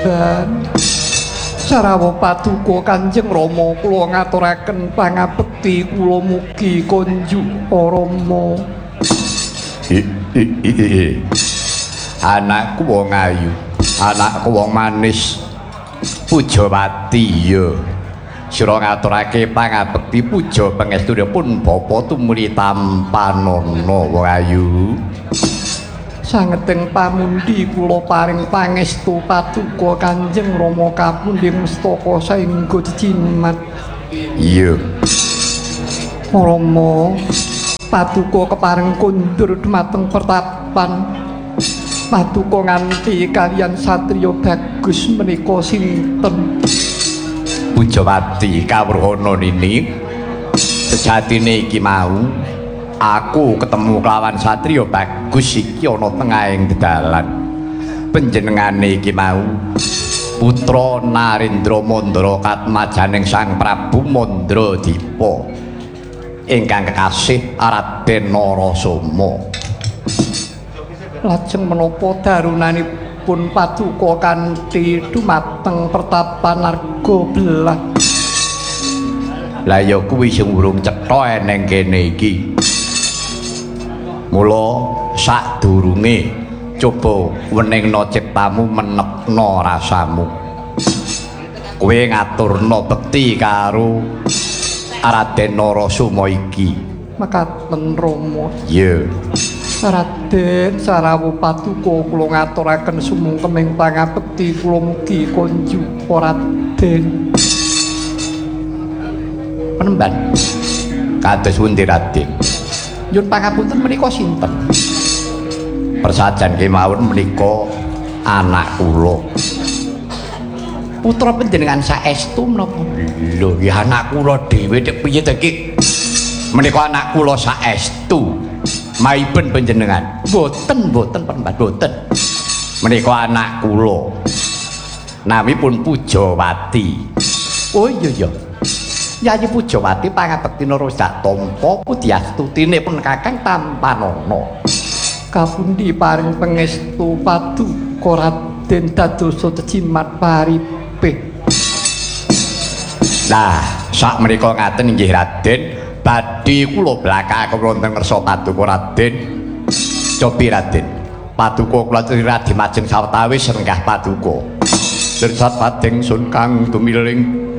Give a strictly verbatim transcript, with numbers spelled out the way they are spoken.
Dan Sarawa Paduka Kanjeng Rama kula ngaturaken pangabekti kula mugi konjuk Rama. Anakku wong ayu, anakku wong manis, Pujawati ya. Sira ngaturake pangabekti puja pangestunipun Bapa tumuli tampanana wong ayu. Sangeteng pamundi kula paring pangestu Paduka Kanjeng Rama kapundhing mestaka saengga cicimat. Iya. Rama Paduka kepareng kundur dhumateng pertapan. Paduka nganti kaliyan satriya bagus menika sinten? Pujawati kawruhana nini. Sejatine iki mau aku ketemu kelawan satriya bagus iki ana tengahing dedalan. Panjenengane iki mau putra Narendra Mandra Katmajaning Sang Prabu Mandradipa ingkang kekasih Raden Narasoma. Lajeng menapa darunanipun Paduka kanthi dumateng pertapan Arga Belah? Lah ya kuwi sing urung cetha eneng kene iki. Mula sadurunge coba weningna ciptamu menepna rasamu. Kowe ngaturna bekti karo Raden Narasoma iki. Mekaten Rama. Iya. Raden Sarawa Paduka kula ngaturaken sumungkeming pangabekti kula mugi konjupa Raden. Penemban. Kados pundi Raden? Nyuwun pangapunten menika sinten? Persajan kemawon menika anak kula. Putra panjenengan saestu menapa? Lho, ya anak kula dhewe nek piye to iki? Menika anak kula saestu. Maipun panjenengan. Boten, boten Penemban, boten. Menika anak kula. Namipun Pujawati. Oh iya iya. Yayi Pujawati pangabekti Narasa tampa pudiastutine pun Kakang tampanana. Kapundi paring pangestu Paduka Raden dadosa cecimat paripe. Nah, sak menika ngaten inggih Raden, badhe kula blakaken wonten ngarsa Paduka Raden. Cobi Raden. Paduka kula Radi Majeng sawetawis renggah Paduka. Dirsat padeng sun kang tumiling